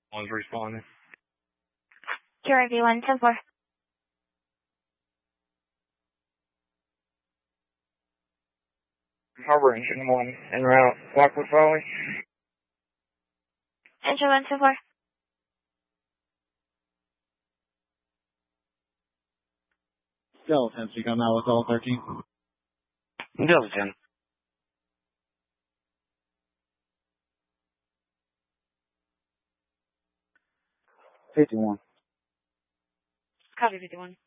One's responding. QRV 174. Harbor Engine 1 en route. Lockwood Valley. Engine 174. Delta 10, speak on that with Delta 13. Delta 10. #51. Copy 51.